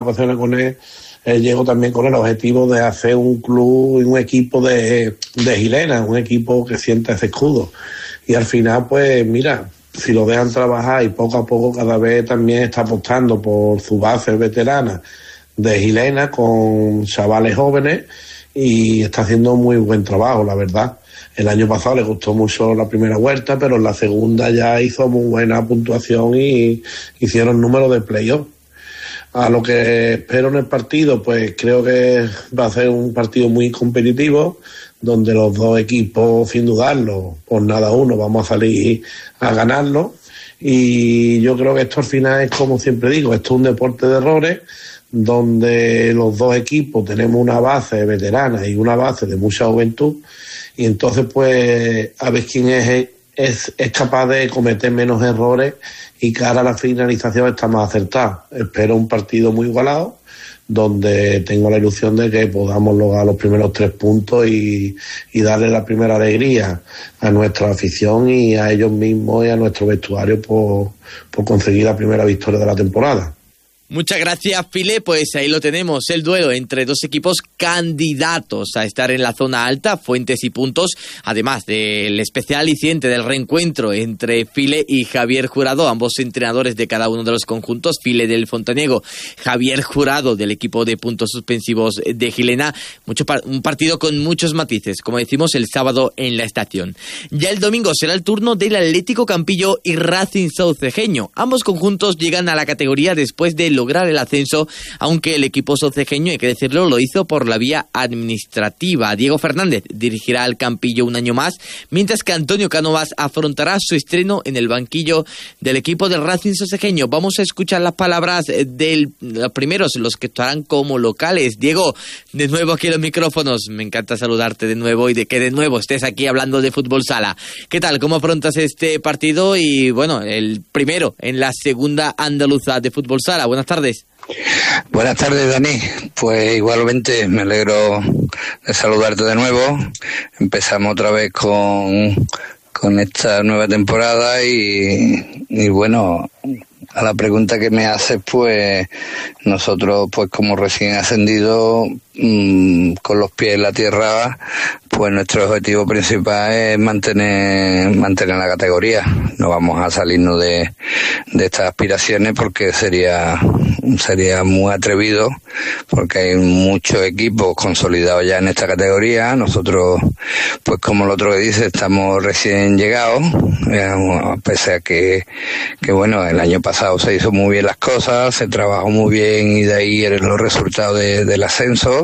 ocasiones con él, llego también con el objetivo de hacer un club y un equipo de Gilena, un equipo que sienta ese escudo. Y al final, pues mira, si lo dejan trabajar y poco a poco cada vez también está apostando por su base veterana de Gilena con chavales jóvenes y está haciendo muy buen trabajo, la verdad. El año pasado le gustó mucho la primera vuelta, pero en la segunda ya hizo muy buena puntuación y hicieron número de playoff. A lo que espero en el partido, pues creo que va a ser un partido muy competitivo, donde los dos equipos, sin dudarlo, por nada uno, vamos a salir a ganarlo. Y yo creo que esto al final es como siempre digo, esto es un deporte de errores, donde los dos equipos tenemos una base veterana y una base de mucha juventud, y entonces pues a ver quién es capaz de cometer menos errores y cara a la finalización está más acertada. Espero un partido muy igualado, donde tengo la ilusión de que podamos lograr los primeros 3 puntos y darle la primera alegría a nuestra afición y a ellos mismos y a nuestro vestuario por conseguir la primera victoria de la temporada. Muchas gracias, File. Pues ahí lo tenemos, el duelo entre dos equipos candidatos a estar en la zona alta, Fuentes y Puntos, además del especial aliciente del reencuentro entre File y Javier Jurado, ambos entrenadores de cada uno de los conjuntos, File del Fontaniego, Javier Jurado del equipo de Puntos Suspensivos de Gilena. Un partido con muchos matices, como decimos, el sábado en la estación. Ya el domingo será el turno del Atlético Campillo y Racing Saucejeño. Ambos conjuntos llegan a la categoría después de lograr el ascenso, aunque el equipo saucejeño, hay que decirlo, lo hizo por la vía administrativa. Diego Fernández dirigirá al Campillo un año más, mientras que Antonio Cánovas afrontará su estreno en el banquillo del equipo del Racing Saucejeño. Vamos a escuchar las palabras de los primeros, los que estarán como locales. Diego, de nuevo aquí en los micrófonos, me encanta saludarte de nuevo y de que de nuevo estés aquí hablando de fútbol sala. ¿Qué tal? ¿Cómo afrontas este partido? Y bueno, el primero en la segunda andaluza de fútbol sala. Buenas tardes. Buenas tardes, Dani. Pues igualmente me alegro de saludarte de nuevo. Empezamos otra vez con esta nueva temporada y bueno, a la pregunta que me haces, pues nosotros, pues como recién ascendidos, con los pies en la tierra, pues nuestro objetivo principal es mantener la categoría. No vamos a salirnos de estas aspiraciones porque sería muy atrevido, porque hay muchos equipos consolidados ya en esta categoría. Nosotros, pues como el otro que dice, estamos recién llegados, pese a que bueno, el año pasado se hizo muy bien las cosas, se trabajó muy bien y de ahí eran los resultados del ascenso,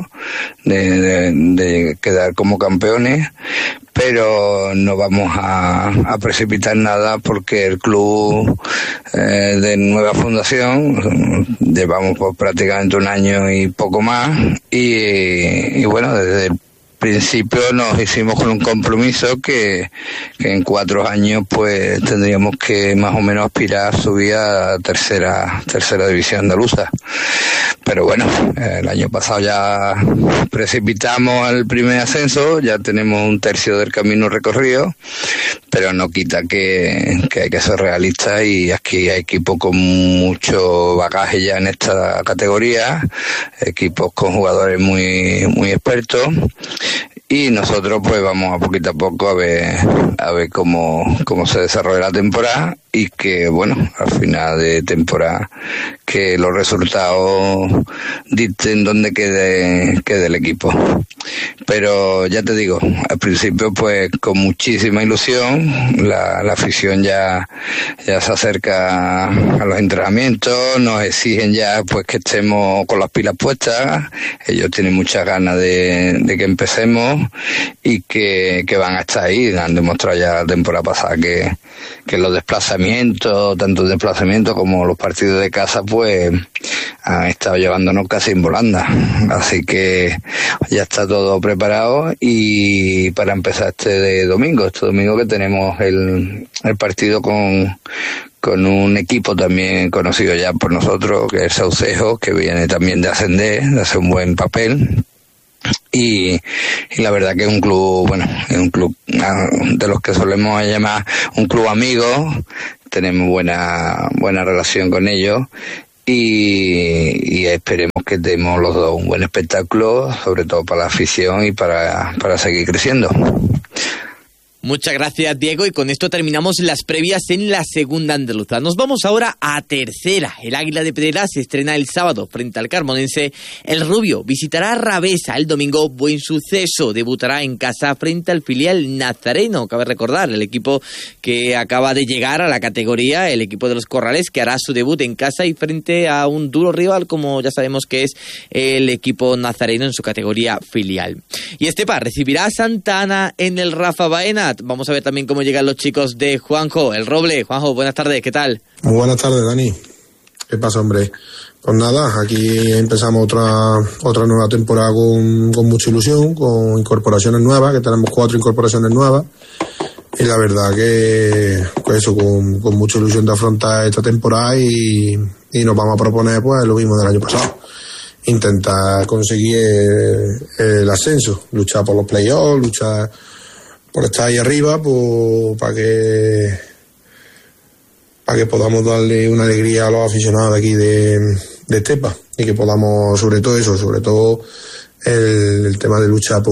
de quedar como campeones, pero no vamos a precipitar nada porque el club de nueva fundación llevamos pues prácticamente un año y poco más y bueno, desde el principio nos hicimos con un compromiso que en 4 años pues tendríamos que más o menos aspirar a subir a tercera división andaluza. Pero bueno, el año pasado ya precipitamos el primer ascenso, ya tenemos 1/3 del camino recorrido, pero no quita que hay que ser realistas y aquí hay equipos con mucho bagaje ya en esta categoría, equipos con jugadores muy, muy expertos. Y nosotros pues vamos a poquito a poco a ver cómo se desarrolla la temporada y que bueno, al final de temporada que los resultados dicten dónde quede el equipo. Pero ya te digo, al principio pues con muchísima ilusión, la afición ya se acerca a los entrenamientos, nos exigen ya pues que estemos con las pilas puestas, ellos tienen muchas ganas de que empecemos y que van a estar ahí. Han demostrado ya la temporada pasada que los desplazamientos, tanto el desplazamiento como los partidos de casa, pues han estado llevándonos casi en volanda. Así que ya está todo preparado y para empezar este domingo que tenemos el partido con un equipo también conocido ya por nosotros, que es Saucejo, que viene también de ascender, de hacer un buen papel. Y la verdad que es un club, bueno, es un club de los que solemos llamar un club amigo, tenemos buena relación con ellos y esperemos que demos los dos un buen espectáculo, sobre todo para la afición y para seguir creciendo. Muchas gracias, Diego, y con esto terminamos las previas en la segunda andaluza. Nos vamos ahora a tercera. El Águila de Pedrera se estrena el sábado frente al Carmonense. El Rubio visitará Rabesa el domingo. Buen Suceso debutará en casa frente al filial Nazareno. Cabe recordar, el equipo que acaba de llegar a la categoría, el equipo de los Corrales, que hará su debut en casa y frente a un duro rival, como ya sabemos que es el equipo nazareno en su categoría filial. Y Estepa recibirá a Santa Ana en el Rafa Baena. Vamos a ver también cómo llegan los chicos de Juanjo, el Roble. Juanjo, buenas tardes, ¿qué tal? Muy buenas tardes, Dani. ¿Qué pasa, hombre? Pues nada, aquí empezamos otra nueva temporada con mucha ilusión, con incorporaciones nuevas, que tenemos 4 incorporaciones nuevas. Y la verdad que pues eso, con mucha ilusión de afrontar esta temporada y nos vamos a proponer pues lo mismo del año pasado. Intentar conseguir el ascenso, luchar por los playoffs, luchar por estar ahí arriba, para que podamos darle una alegría a los aficionados de aquí de Estepa y que podamos, sobre todo el tema de luchar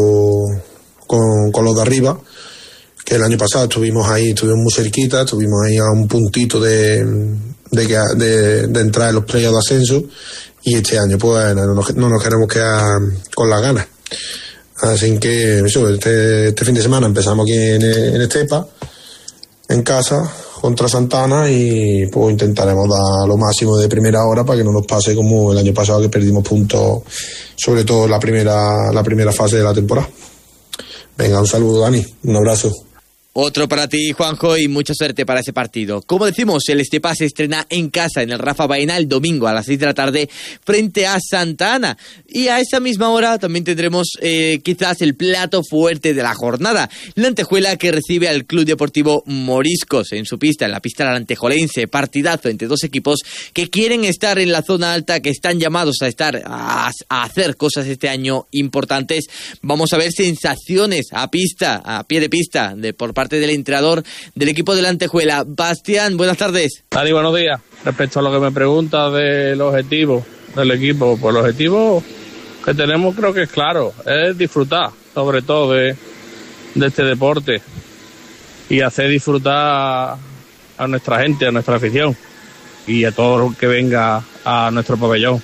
con los de arriba, que el año pasado estuvimos muy cerquita, estuvimos ahí a un puntito de entrar en los playoffs de ascenso, y este año pues no nos queremos quedar con las ganas. Así que eso, este fin de semana empezamos aquí en Estepa, en casa, contra Santa Ana, y pues intentaremos dar lo máximo de primera hora para que no nos pase como el año pasado, que perdimos puntos, sobre todo en la primera fase de la temporada. Venga, un saludo, Dani, un abrazo. Otro para ti, Juanjo, y mucha suerte para ese partido. Como decimos, el Estepa se estrena en casa en el Rafa Baena el domingo a las 6 de la tarde frente a Santa Ana. Y a esa misma hora también tendremos quizás el plato fuerte de la jornada. La Antejuela, que recibe al Club Deportivo Moriscos en su pista, en la pista del Antejolense. Partidazo entre dos equipos que quieren estar en la zona alta, que están llamados a hacer cosas este año importantes. Vamos a ver sensaciones a pie de pista, por parte del entrenador del equipo de la Antejuela. Bastián, buenas tardes. Dani, buenos días. Respecto a lo que me preguntas del objetivo del equipo, pues el objetivo que tenemos creo que es claro, es disfrutar sobre todo de este deporte y hacer disfrutar a nuestra gente, a nuestra afición y a todo lo que venga a nuestro pabellón.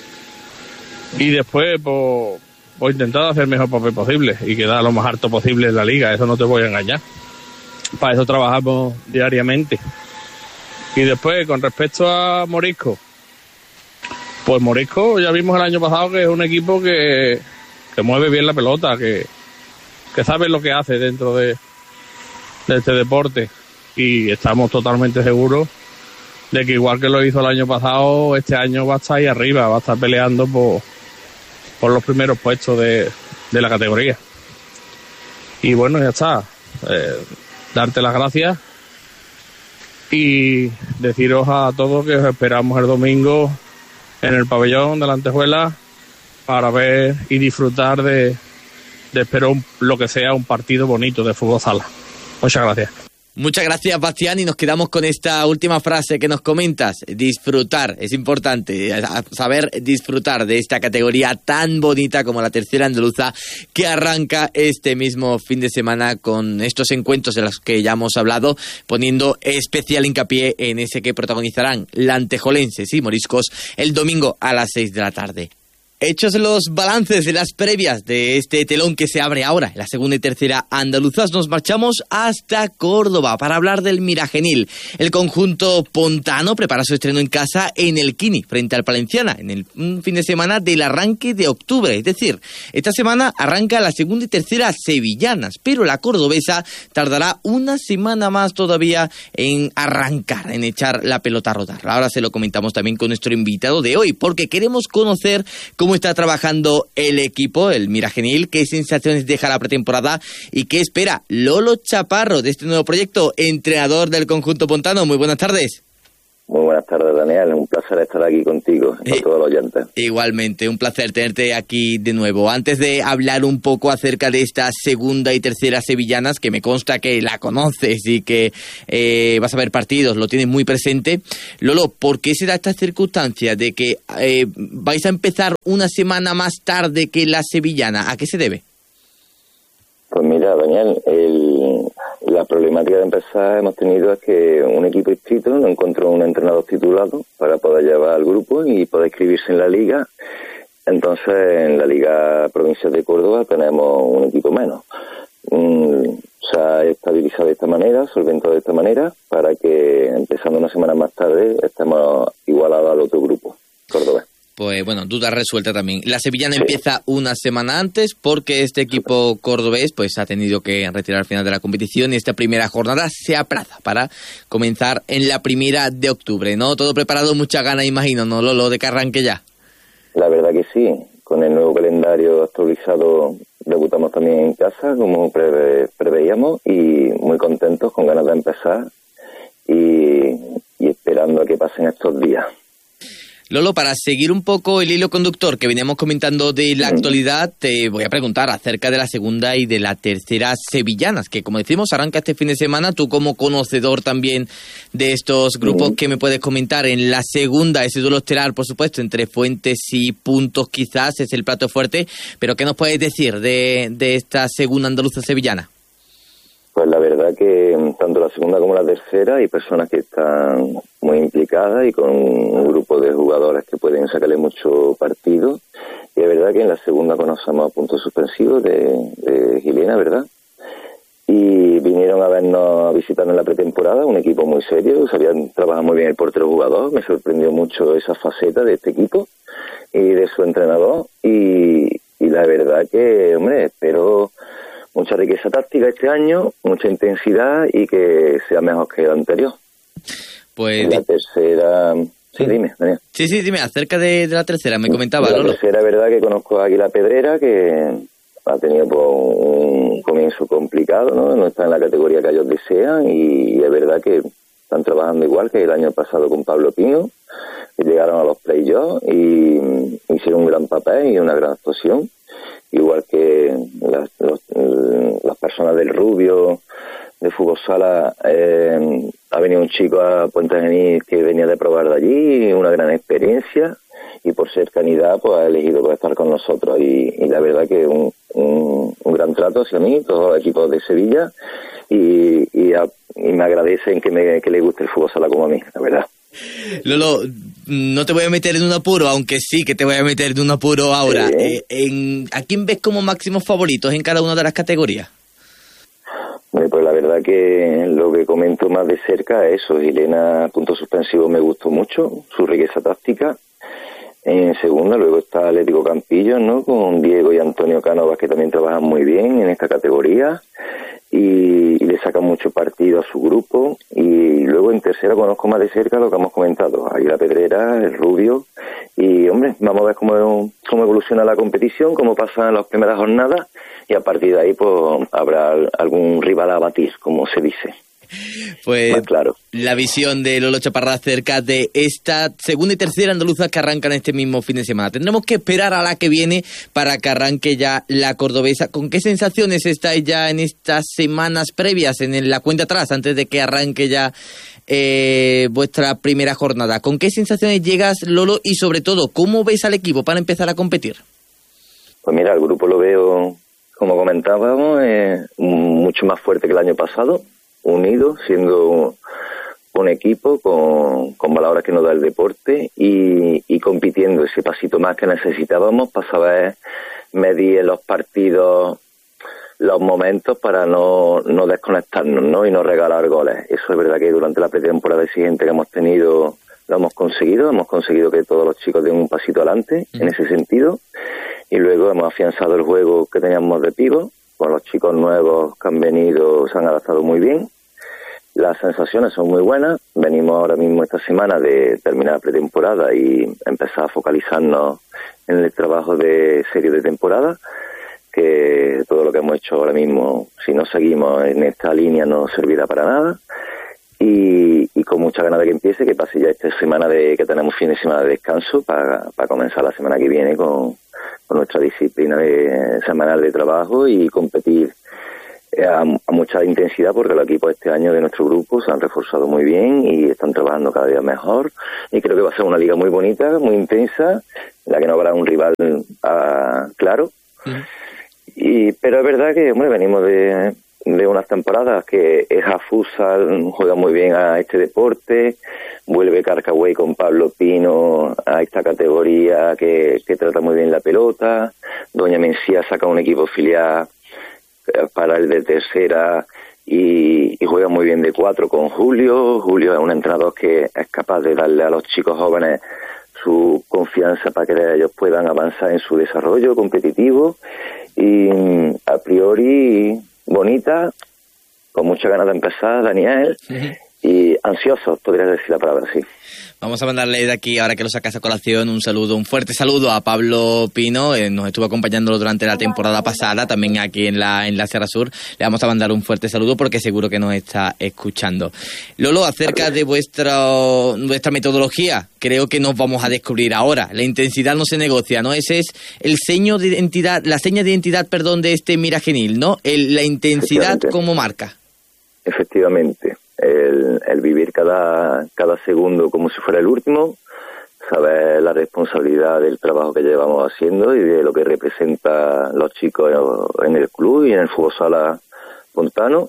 Y después pues intentar hacer el mejor papel posible y quedar lo más alto posible en la liga, eso no te voy a engañar. Para eso trabajamos diariamente. Y después, con respecto a Morisco, pues Morisco ya vimos el año pasado que es un equipo que mueve bien la pelota, que sabe lo que hace dentro de este deporte, y estamos totalmente seguros de que igual que lo hizo el año pasado, este año va a estar ahí arriba, va a estar peleando por los primeros puestos de la categoría. Y bueno, ya está. Darte las gracias y deciros a todos que os esperamos el domingo en el pabellón de la Antejuela para ver y disfrutar de espero lo que sea un partido bonito de fútbol sala. Muchas gracias. Muchas gracias, Bastián, y nos quedamos con esta última frase que nos comentas. Disfrutar, es importante, saber disfrutar de esta categoría tan bonita como la tercera andaluza, que arranca este mismo fin de semana con estos encuentros de los que ya hemos hablado, poniendo especial hincapié en ese que protagonizarán la Antejolenses y Moriscos el domingo a las 6 de la tarde. Hechos los balances de las previas de este telón que se abre ahora, en la segunda y tercera andaluzas, nos marchamos hasta Córdoba para hablar del Miragenil. El conjunto pontano prepara su estreno en casa en el Kini, frente al Palenciana, en el fin de semana del arranque de octubre. Es decir, esta semana arranca la segunda y tercera sevillanas, pero la cordobesa tardará una semana más todavía en arrancar, en echar la pelota a rodar. Ahora se lo comentamos también con nuestro invitado de hoy, porque queremos conocer cómo está trabajando el equipo, el Miragenil, qué sensaciones deja la pretemporada y qué espera Lolo Chaparro de este nuevo proyecto, entrenador del conjunto pontano. Muy buenas tardes. Muy buenas tardes, Daniel. Un placer estar aquí contigo y con todos los oyentes. Igualmente, un placer tenerte aquí de nuevo. Antes de hablar un poco acerca de esta segunda y tercera sevillanas, que me consta que la conoces y que vas a ver partidos, lo tienes muy presente. Lolo, ¿por qué se da esta circunstancia de que vais a empezar una semana más tarde que la sevillana? ¿A qué se debe? Pues mira, Daniel, la problemática de empezar hemos tenido es que un equipo inscrito no encontró un entrenador titulado para poder llevar al grupo y poder inscribirse en la liga. Entonces, en la Liga Provincial de Córdoba tenemos un equipo menos. Se ha estabilizado de esta manera, solventado de esta manera, para que empezando una semana más tarde estemos igualados al otro grupo, Córdoba. Pues bueno, duda resuelta también. La sevillana empieza una semana antes porque este equipo cordobés pues ha tenido que retirar al final de la competición y esta primera jornada se aplaza para comenzar en la 1 de octubre, ¿no? Todo preparado, mucha gana, imagino, ¿no, Lolo, de que arranque ya? La verdad que sí. Con el nuevo calendario actualizado debutamos también en casa, como preveíamos, y muy contentos, con ganas de empezar y esperando a que pasen estos días. Lolo, para seguir un poco el hilo conductor que veníamos comentando de la actualidad, te voy a preguntar acerca de la segunda y de la tercera sevillanas, que como decimos, arranca este fin de semana. Tú como conocedor también de estos grupos, ¿qué me puedes comentar? En la segunda, ese duelo estelar, por supuesto, entre Fuentes y Puntos quizás es el plato fuerte, pero ¿qué nos puedes decir de esta segunda andaluza sevillana? Pues la verdad que tanto la segunda como la tercera hay personas que están muy implicadas y con un grupo de jugadores que pueden sacarle mucho partido. Y es verdad que en la segunda conocemos a Puntos Suspensivos de Gilena, ¿verdad? Y vinieron a visitarnos en la pretemporada, un equipo muy serio, sabían trabajar muy bien el portero jugador. Me sorprendió mucho esa faceta de este equipo y de su entrenador. Y la verdad que, hombre, espero mucha riqueza táctica este año, mucha intensidad y que sea mejor que el anterior. Pues la tercera... Sí, dime, Daniel. Sí, dime, acerca de la tercera, me comentaba, La Lolo. tercera, verdad que conozco a Águila Pedrera, que ha tenido pues, un comienzo complicado, ¿no? No está en la categoría que ellos desean y es verdad que están trabajando igual que el año pasado con Pablo Pino, que llegaron a los playoffs y hicieron un gran papel y una gran actuación. Igual que las personas del Rubio, de Fútbol Sala, ha venido un chico a Puente Genil que venía de probar de allí, una gran experiencia, y por cercanidad pues ha elegido pues, estar con nosotros, y la verdad que un gran trato hacia mí, todos los equipos de Sevilla, y me agradecen que le guste el Fútbol Sala como a mí, la verdad. Lolo, no te voy a meter en un apuro, aunque sí que te voy a meter en un apuro ahora. ¿A quién ves como máximos favoritos en cada una de las categorías? Pues la verdad que lo que comento más de cerca es eso. Gilena, Puntos Suspensivos, me gustó mucho, su riqueza táctica. En segunda, luego está Atlético Campillo, ¿no? Con Diego y Antonio Cánovas, que también trabajan muy bien en esta categoría y le sacan mucho partido a su grupo. Y luego en tercera conozco más de cerca lo que hemos comentado, Águila Pedrera, el Rubio, y hombre, vamos a ver cómo evoluciona la competición, cómo pasan las primeras jornadas, y a partir de ahí pues habrá algún rival a batir, como se dice. Pues claro. La visión de Lolo Chaparrás acerca de esta segunda y tercera andaluza que arrancan este mismo fin de semana. Tendremos que esperar a la que viene para que arranque ya la cordobesa. ¿Con qué sensaciones estáis ya en estas semanas previas, en la cuenta atrás, antes de que arranque ya vuestra primera jornada? ¿Con qué sensaciones llegas, Lolo? Y sobre todo, ¿cómo ves al equipo para empezar a competir? Pues mira, el grupo lo veo, como comentábamos, mucho más fuerte que el año pasado, unido, siendo un equipo con valores que nos da el deporte y compitiendo ese pasito más que necesitábamos para saber medir en los partidos los momentos para no desconectarnos, ¿no? Y no regalar goles. Eso es verdad que durante la pretemporada exigente que hemos tenido lo hemos conseguido que todos los chicos den un pasito adelante en ese sentido, y luego hemos afianzado el juego que teníamos de pívot, con los chicos nuevos que han venido se han adaptado muy bien. Las sensaciones son muy buenas. Venimos ahora mismo esta semana de terminar la pretemporada y empezar a focalizarnos en el trabajo de serie de temporada, que todo lo que hemos hecho ahora mismo, si no seguimos en esta línea, no servirá para nada. y con mucha ganas de que empiece, que pase ya esta semana que tenemos fin de semana de descanso para comenzar la semana que viene con nuestra disciplina semanal de trabajo y competir a mucha intensidad, porque los equipos este año de nuestro grupo se han reforzado muy bien y están trabajando cada día mejor, y creo que va a ser una liga muy bonita, muy intensa, en la que no habrá un rival claro. Pero es verdad que, hombre, venimos de unas temporadas que Eja Futsal juega muy bien a este deporte, vuelve Carcagüey con Pablo Pino a esta categoría que trata muy bien la pelota, Doña Mencía saca un equipo filial para el de tercera y juega muy bien de 4 con Julio. Julio es un entrenador que es capaz de darle a los chicos jóvenes su confianza para que ellos puedan avanzar en su desarrollo competitivo, y a priori bonita, con muchas ganas de empezar, Daniel, y ansiosos, podría decir la palabra, sí. Vamos a mandarle de aquí, ahora que lo sacas a colación, un fuerte saludo a Pablo Pino, nos estuvo acompañándolo durante la temporada pasada, también aquí en la Sierra Sur. Le vamos a mandar un fuerte saludo porque seguro que nos está escuchando. Lolo, acerca de vuestra metodología, creo que nos vamos a descubrir ahora. La intensidad no se negocia, ¿no? Ese es el seña de identidad, de este Miragenil, ¿no? La intensidad como marca. Efectivamente. El vivir cada segundo como si fuera el último, saber la responsabilidad del trabajo que llevamos haciendo y de lo que representa los chicos en el club y en el fútbol sala Pontano,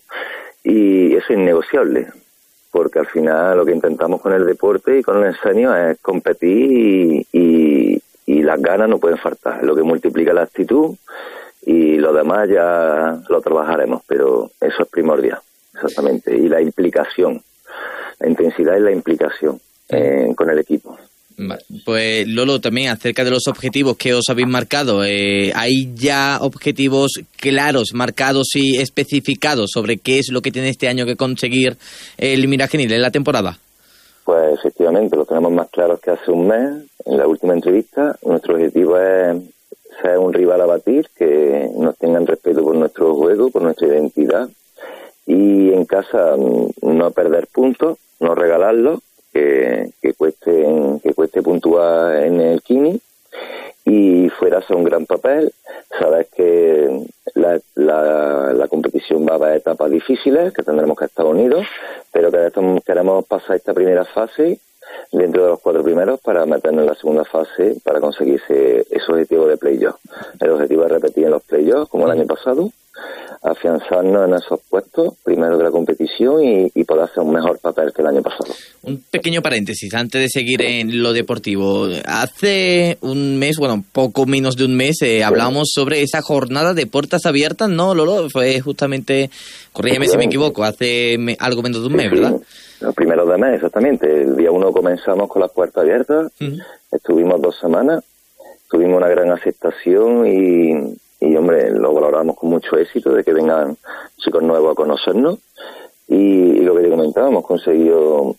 y eso es innegociable, porque al final lo que intentamos con el deporte y con el enseño es competir y las ganas no pueden faltar, lo que multiplica la actitud, y lo demás ya lo trabajaremos, pero eso es primordial. Exactamente, y la implicación, la intensidad y la implicación con el equipo. Pues Lolo, también acerca de los objetivos que os habéis marcado, ¿hay ya objetivos claros, marcados y especificados sobre qué es lo que tiene este año que conseguir el Miragenil en la temporada? Pues efectivamente, lo tenemos más claro que hace un mes, en la última entrevista. Nuestro objetivo es ser un rival a batir, que nos tengan respeto por nuestro juego, por nuestra identidad, y en casa no perder puntos, no regalarlos, que cueste puntuar en el Kini, y fuera hacer un gran papel. Sabes que la competición va a haber etapas difíciles, que tendremos que estar unidos, pero que queremos pasar esta primera fase dentro de los 4 primeros para meternos en la segunda fase para conseguir ese objetivo de playoff. El objetivo es repetir en los playoffs como el año pasado, afianzarnos en esos puestos primero de la competición y poder hacer un mejor papel que el año pasado. Un pequeño paréntesis antes de seguir en lo deportivo. Hace un mes, poco menos de un mes, hablábamos sobre esa jornada de puertas abiertas, ¿no, Lolo? Fue justamente, corrígeme si me equivoco, hace algo menos de un mes, ¿verdad? Los primeros de mes, exactamente. El día 1 comenzamos con las puertas abiertas, estuvimos 2 semanas, tuvimos una gran aceptación y hombre, lo valoramos con mucho éxito de que vengan chicos nuevos a conocernos, y lo que te comentaba, hemos conseguido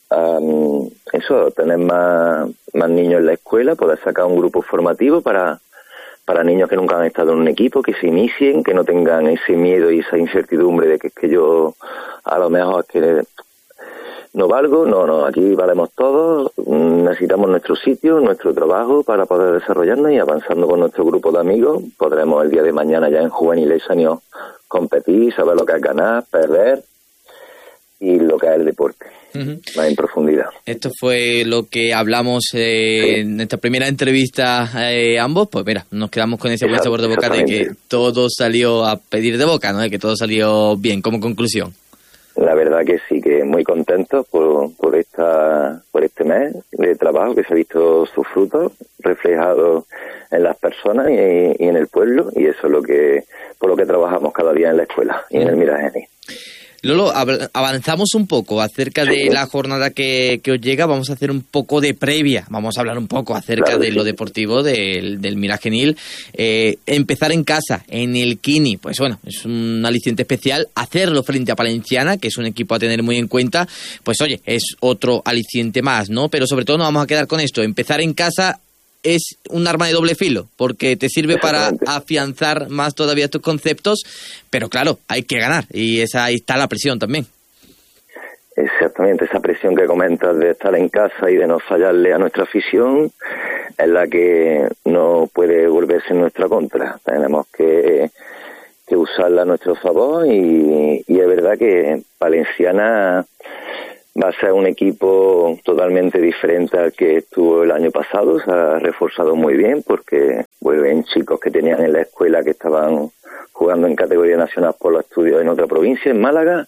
tener más niños en la escuela, poder sacar un grupo formativo para niños que nunca han estado en un equipo, que se inicien, que no tengan ese miedo y esa incertidumbre de que es que yo a lo mejor es que no valgo. No, aquí valemos todos, necesitamos nuestro sitio, nuestro trabajo para poder desarrollarnos, y avanzando con nuestro grupo de amigos podremos el día de mañana ya en juveniles y senior competir, saber lo que es ganar, perder y lo que es el deporte, más en profundidad. Esto fue lo que hablamos en esta primera entrevista ambos. Pues mira, nos quedamos con ese buen sabor de boca de que todo salió a pedir de boca, ¿no? De que todo salió bien como conclusión. La verdad que sí, que muy contentos por este mes de trabajo, que se ha visto sus frutos reflejados en las personas y en el pueblo, y eso es por lo que trabajamos cada día en la escuela y en el Miragenil. Lolo, avanzamos un poco acerca de la jornada que os llega. Vamos a hacer un poco de previa. Vamos a hablar un poco acerca de lo deportivo del Miragenil. Empezar en casa, en el Kini, pues bueno, es un aliciente especial. Hacerlo frente a Palenciana, que es un equipo a tener muy en cuenta, pues oye, es otro aliciente más, ¿no? Pero sobre todo nos vamos a quedar con esto. Empezar en casa es un arma de doble filo, porque te sirve para afianzar más todavía tus conceptos, pero claro, hay que ganar, y ahí está la presión también. Exactamente, esa presión que comentas de estar en casa y de no fallarle a nuestra afición es la que no puede volverse en nuestra contra. Tenemos que usarla a nuestro favor y es verdad que Palenciana va a ser un equipo totalmente diferente al que estuvo el año pasado. Se ha reforzado muy bien porque vuelven chicos que tenían en la escuela que estaban jugando en categoría nacional por los estudios en otra provincia, en Málaga.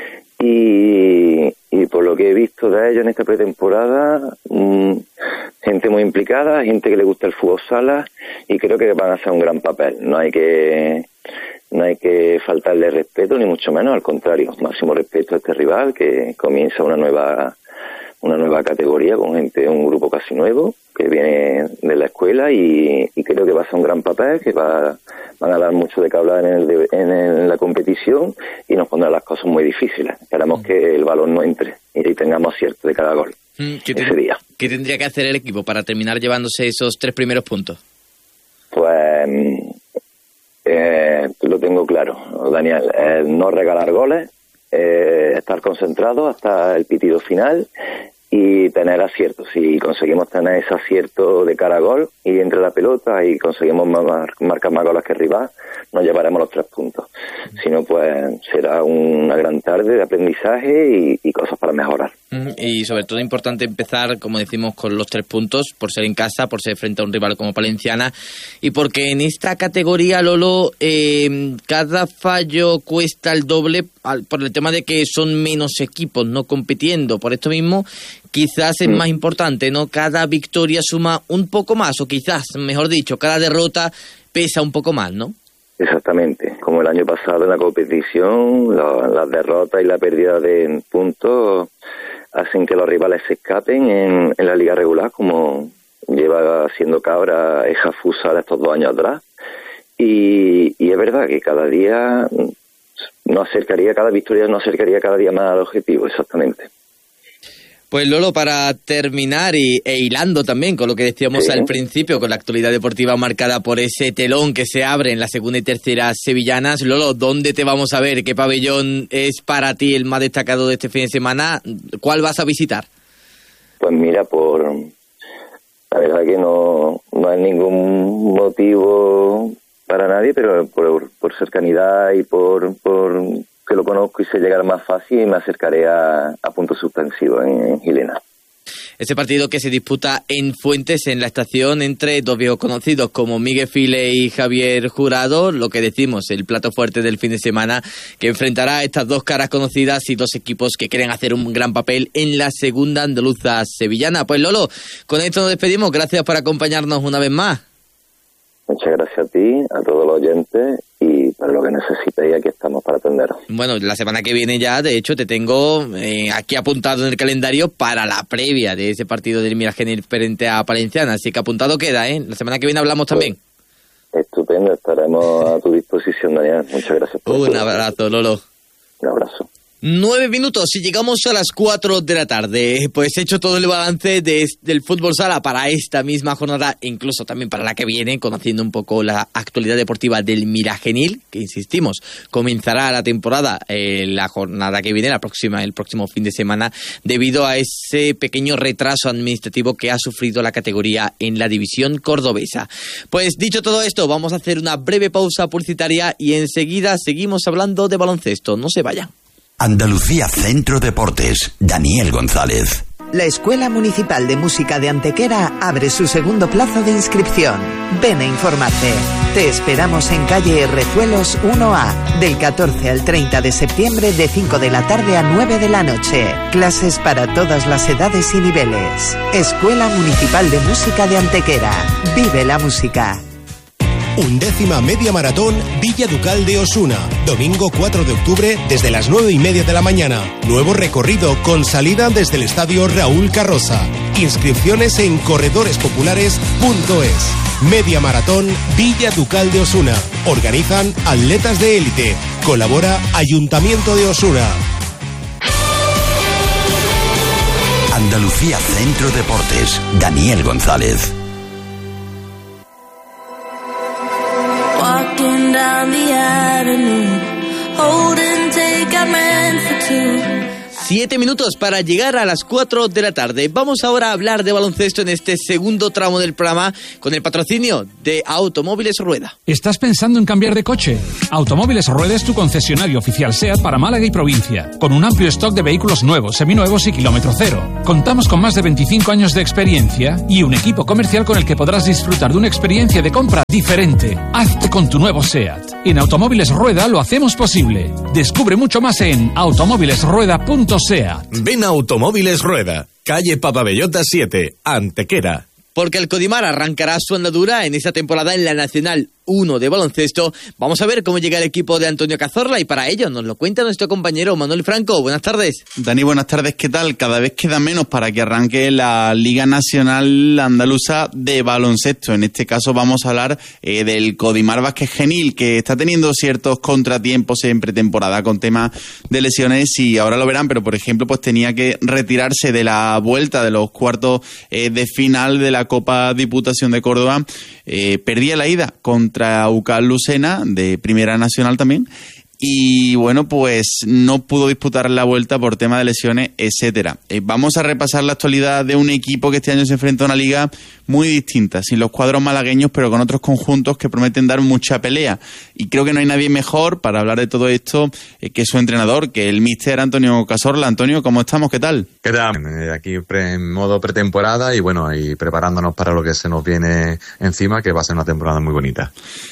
Y por lo que he visto de ellos en esta pretemporada, gente muy implicada, gente que le gusta el fútbol sala y creo que van a hacer un gran papel. No hay que faltarle respeto, ni mucho menos, al contrario, máximo respeto a este rival que comienza una nueva categoría con un grupo casi nuevo que viene de la escuela y creo que va a ser un gran papel, que van a dar mucho de qué hablar en la competición y nos pondrán las cosas muy difíciles. Esperamos que el balón no entre y tengamos acierto de cada gol ese día. ¿Qué tendría que hacer el equipo para terminar llevándose esos 3 primeros puntos? Pues lo tengo claro, Daniel, no regalar goles, estar concentrado hasta el pitido final y tener aciertos. Si conseguimos tener ese acierto de cara a gol y entre la pelota y conseguimos marcar más goles que el rival, nos llevaremos los 3 puntos. Si no, pues será una gran tarde de aprendizaje y cosas para mejorar. Y sobre todo importante empezar, como decimos, con los 3 puntos, por ser en casa, por ser frente a un rival como Palenciana, y porque en esta categoría, Lolo, cada fallo cuesta el doble por el tema de que son menos equipos no compitiendo. Por esto mismo, quizás es más importante, ¿no? Cada victoria suma un poco más, o quizás, mejor dicho, cada derrota pesa un poco más, ¿no? Exactamente, como el año pasado en la competición, las derrotas y la pérdida de puntos hacen que los rivales se escapen en la liga regular, como lleva haciendo Cabra Eja Futsal estos 2 años atrás. Y es verdad que cada día cada victoria nos acercaría cada día más al objetivo, exactamente. Pues Lolo, para terminar e hilando también con lo que decíamos al principio, con la actualidad deportiva marcada por ese telón que se abre en la segunda y tercera sevillanas, Lolo, ¿dónde te vamos a ver? ¿Qué pabellón es para ti el más destacado de este fin de semana? ¿Cuál vas a visitar? Pues mira, la verdad que no hay ningún motivo para nadie, pero por cercanidad y por que lo conozco y sé llegar más fácil, y me acercaré a punto suspensivo en Gilena. Ese partido que se disputa en Fuentes, en la estación, entre 2 viejos conocidos como Miguel File y Javier Jurado, lo que decimos, el plato fuerte del fin de semana, que enfrentará a estas 2 caras conocidas y 2 equipos que quieren hacer un gran papel en la segunda andaluza sevillana. Pues Lolo, con esto nos despedimos, gracias por acompañarnos una vez más. Muchas gracias a ti, a todos los oyentes, y para lo que necesitéis aquí estamos para atenderos. Bueno, la semana que viene ya, de hecho, te tengo aquí apuntado en el calendario para la previa de ese partido del Miragenil frente a Palenciana, así que apuntado queda, ¿eh? La semana que viene hablamos también. Estupendo, estaremos a tu disposición, Daniel. Muchas gracias por Un abrazo, Lolo. Un abrazo. 9 minutos y llegamos a las 4 de la tarde. Pues he hecho todo el balance del fútbol sala para esta misma jornada, e incluso también para la que viene, conociendo un poco la actualidad deportiva del Miragenil, que insistimos, comenzará la temporada, la jornada que viene, el próximo fin de semana, debido a ese pequeño retraso administrativo que ha sufrido la categoría en la división cordobesa. Pues dicho todo esto, vamos a hacer una breve pausa publicitaria y enseguida seguimos hablando de baloncesto. No se vayan. Andalucía Centro Deportes, Daniel González. La Escuela Municipal de Música de Antequera abre su segundo plazo de inscripción. Ven a informarte. Te esperamos en calle Rezuelos 1A, del 14 al 30 de septiembre de 5 de la tarde a 9 de la noche. Clases para todas las edades y niveles. Escuela Municipal de Música de Antequera. Vive la música. 11ª Media Maratón Villa Ducal de Osuna, domingo 4 de octubre desde las 9:30 de la mañana. Nuevo recorrido con salida desde el estadio Raúl Carroza. Inscripciones en corredorespopulares.es. Media Maratón Villa Ducal de Osuna. Organizan atletas de élite. Colabora Ayuntamiento de Osuna. Andalucía Centro Deportes, Daniel González. Walking down the avenue, holding take, I ran for 2. 7 minutos para llegar a las 4 de la tarde. Vamos ahora a hablar de baloncesto en este segundo tramo del programa con el patrocinio de Automóviles Rueda. ¿Estás pensando en cambiar de coche? Automóviles Rueda es tu concesionario oficial SEAT para Málaga y provincia, con un amplio stock de vehículos nuevos, seminuevos y kilómetro cero. Contamos con más de 25 años de experiencia y un equipo comercial con el que podrás disfrutar de una experiencia de compra diferente. Hazte con tu nuevo SEAT. En Automóviles Rueda lo hacemos posible. Descubre mucho más en automóvilesrueda.seat. Ven a Automóviles Rueda, calle Papabellota 7, Antequera. Porque el Codimar arrancará su andadura en esta temporada en la Nacional 1 de baloncesto. Vamos a ver cómo llega el equipo de Antonio Cazorla y para ello nos lo cuenta nuestro compañero Manuel Franco. Buenas tardes. Dani, buenas tardes. ¿Qué tal? Cada vez queda menos para que arranque la Liga Nacional Andaluza de baloncesto. En este caso vamos a hablar del Codimar Vázquez Genil, que está teniendo ciertos contratiempos en pretemporada con temas de lesiones y ahora lo verán, pero por ejemplo pues tenía que retirarse de la vuelta de los cuartos de final de la Copa Diputación de Córdoba. Perdía la ida contra UCAL Lucena, de Primera Nacional también, y bueno, pues no pudo disputar la vuelta por tema de lesiones, etcétera. Vamos a repasar la actualidad de un equipo que este año se enfrenta a una liga muy distinta, sin los cuadros malagueños, pero con otros conjuntos que prometen dar mucha pelea. Y creo que no hay nadie mejor para hablar de todo esto que su entrenador, que el míster Antonio Cazorla. Antonio, ¿cómo estamos? ¿Qué tal? ¿Qué tal? Aquí en modo pretemporada y bueno, y preparándonos para lo que se nos viene encima, que va a ser una temporada muy bonita.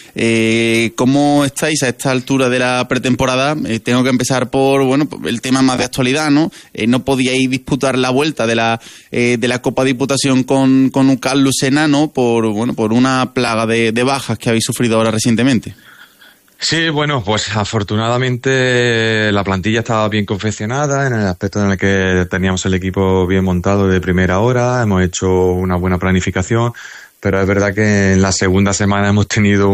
¿Cómo estáis a esta altura de la pretemporada? Tengo que empezar por el tema más de actualidad, ¿no? No podíais disputar la vuelta de la Copa Diputación con UCAL Lucena, ¿no? Por una plaga de bajas que habéis sufrido ahora recientemente. Sí, bueno, pues afortunadamente la plantilla estaba bien confeccionada en el aspecto en el que teníamos el equipo bien montado de primera hora, hemos hecho una buena planificación, pero es verdad que en la segunda semana hemos tenido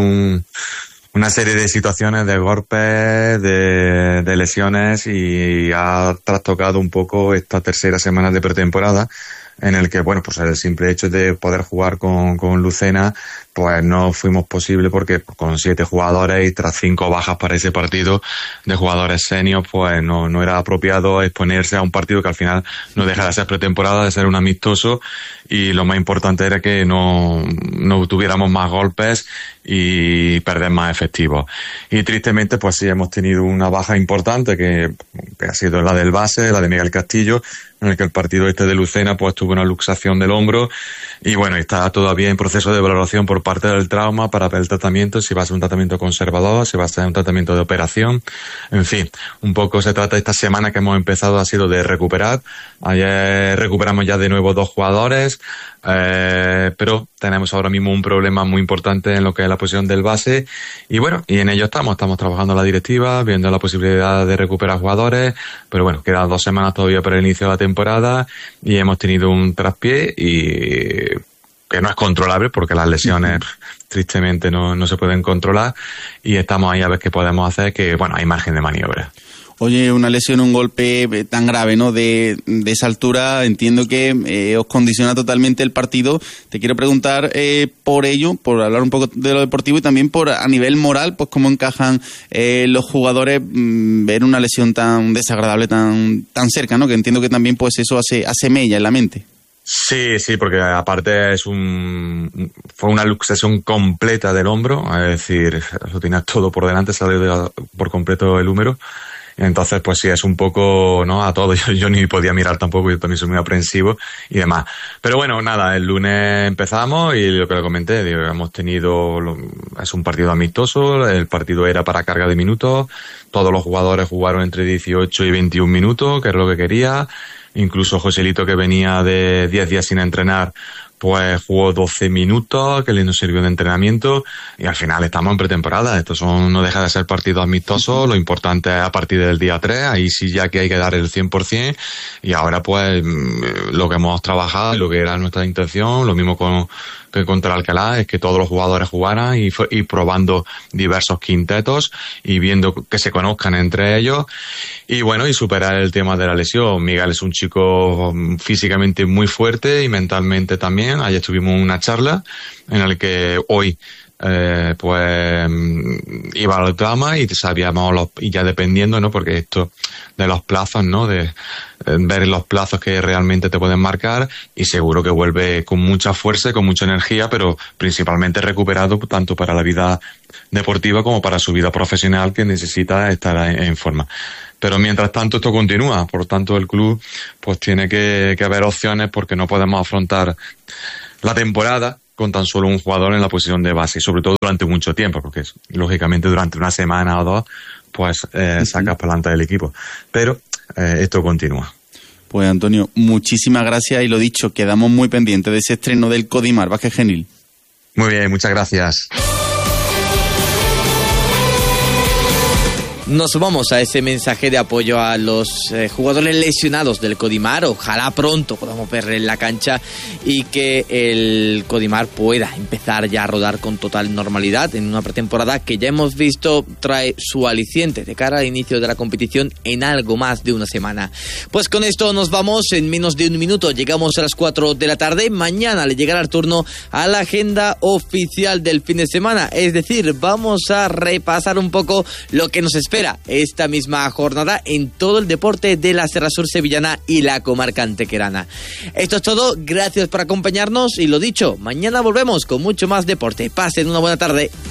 una serie de situaciones de golpes, de lesiones y ha trastocado un poco esta tercera semana de pretemporada en el que, bueno, pues el simple hecho de poder jugar con Lucena, pues no fuimos posible porque con 7 jugadores y tras 5 bajas para ese partido de jugadores seniors, pues no era apropiado exponerse a un partido que al final no deja de ser pretemporada, de ser un amistoso, y lo más importante era que no tuviéramos más golpes y perder más efectivos. Y tristemente, pues sí, hemos tenido una baja importante que ha sido la del base, la de Miguel Castillo, en el que el partido de Lucena pues tuvo una luxación del hombro y bueno, está todavía en proceso de valoración por parte del trauma para ver el tratamiento, si va a ser un tratamiento conservador, si va a ser un tratamiento de operación. En fin, un poco se trata esta semana que hemos empezado ha sido de recuperar. Ayer recuperamos ya de nuevo 2 jugadores, pero tenemos ahora mismo un problema muy importante en lo que es la posición del base y bueno, y en ello estamos trabajando la directiva, viendo la posibilidad de recuperar jugadores, pero bueno, quedan 2 semanas todavía para el inicio de la temporada y hemos tenido un traspié y que no es controlable porque las lesiones tristemente no se pueden controlar y estamos ahí a ver qué podemos hacer, que bueno, hay margen de maniobra. Oye, una lesión, un golpe tan grave, ¿no? De esa altura, entiendo que os condiciona totalmente el partido. Te quiero preguntar por ello, por hablar un poco de lo deportivo y también por a nivel moral, pues cómo encajan los jugadores ver una lesión tan desagradable, tan cerca, ¿no? Que entiendo que también pues eso hace mella en la mente. Sí, porque aparte fue una luxación completa del hombro, es decir, lo tenía todo por delante, salió por completo el húmero. Entonces, pues sí, es un poco, ¿no? A todo. Yo ni podía mirar tampoco, yo también soy muy aprensivo y demás. Pero bueno, nada, el lunes empezamos y lo que le comenté, hemos tenido, es un partido amistoso, el partido era para carga de minutos, todos los jugadores jugaron entre 18 y 21 minutos, que es lo que quería. Incluso Joselito, que venía de 10 días sin entrenar, pues jugó 12 minutos, que le nos sirvió de entrenamiento, y al final estamos en pretemporada. Estos no deja de ser partidos amistosos, lo importante es a partir del día 3, ahí sí ya que hay que dar el 100%, y ahora pues lo que hemos trabajado, lo que era nuestra intención, lo mismo que contra Alcalá, es que todos los jugadores jugaran y probando diversos quintetos y viendo que se conozcan entre ellos y bueno, y superar el tema de la lesión. Miguel es un chico físicamente muy fuerte y mentalmente también. Ayer tuvimos una charla en la que hoy pues iba a la trama y sabíamos y ya dependiendo, ¿no? Porque esto de los plazos, ¿no? De ver los plazos que realmente te pueden marcar, y seguro que vuelve con mucha fuerza y con mucha energía, pero principalmente recuperado tanto para la vida deportiva como para su vida profesional, que necesita estar en forma. Pero mientras tanto esto continúa, por tanto el club pues tiene que haber opciones, porque no podemos afrontar la temporada con tan solo un jugador en la posición de base, y sobre todo durante mucho tiempo, porque lógicamente durante una semana o dos pues sacas para adelante del equipo. Pero esto continúa. Pues Antonio, muchísimas gracias, y lo dicho, quedamos muy pendientes de ese estreno del Codimar Básquet Genil. Muy bien, muchas gracias. Nos sumamos a ese mensaje de apoyo a los jugadores lesionados del Codimar. Ojalá pronto podamos verle en la cancha y que el Codimar pueda empezar ya a rodar con total normalidad en una pretemporada que ya hemos visto trae su aliciente de cara al inicio de la competición en algo más de una semana. Pues con esto nos vamos. En menos de un minuto llegamos a las 4 de la tarde. Mañana le llegará el turno a la agenda oficial del fin de semana. Es decir, vamos a repasar un poco lo que nos espera esta misma jornada en todo el deporte de la Serra Sur sevillana y la comarca antequerana. Esto es todo, gracias por acompañarnos y lo dicho, mañana volvemos con mucho más deporte. Pasen una buena tarde.